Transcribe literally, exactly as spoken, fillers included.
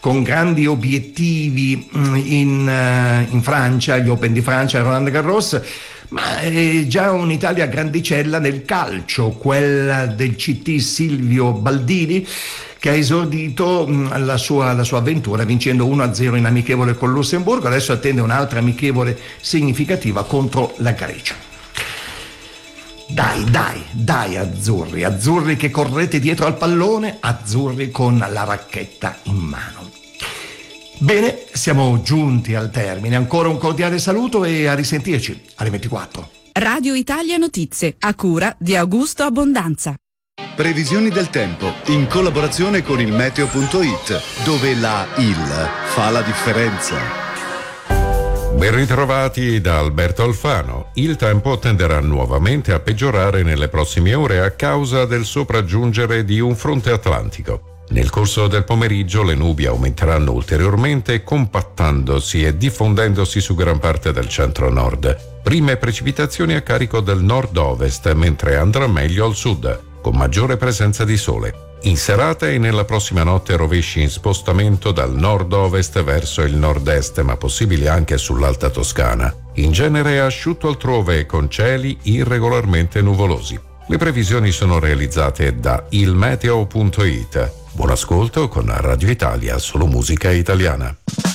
con grandi obiettivi in, in Francia, gli Open di Francia, Roland Garros, ma è già un'Italia grandicella nel calcio, quella del C T Silvio Baldini, che ha esordito la sua, la sua avventura vincendo uno a zero in amichevole con Lussemburgo. Adesso attende un'altra amichevole significativa contro la Grecia. Dai, dai, dai azzurri, azzurri che correte dietro al pallone, azzurri con la racchetta in mano. Bene, siamo giunti al termine. Ancora un cordiale saluto e a risentirci alle ventiquattro. Radio Italia Notizie, a cura di Augusto Abbondanza. Previsioni del tempo in collaborazione con il meteo punto it, dove la il fa la differenza. Ben ritrovati da Alberto Alfano. Il tempo tenderà nuovamente a peggiorare nelle prossime ore a causa del sopraggiungere di un fronte atlantico. Nel corso del pomeriggio le nubi aumenteranno ulteriormente, compattandosi e diffondendosi su gran parte del centro-nord. Prime precipitazioni a carico del nord-ovest, mentre andrà meglio al sud, con maggiore presenza di sole. In serata e nella prossima notte rovesci in spostamento dal nord-ovest verso il nord-est, ma possibili anche sull'Alta Toscana. In genere asciutto altrove, con cieli irregolarmente nuvolosi. Le previsioni sono realizzate da il meteo punto it. Buon ascolto con Radio Italia, solo musica italiana.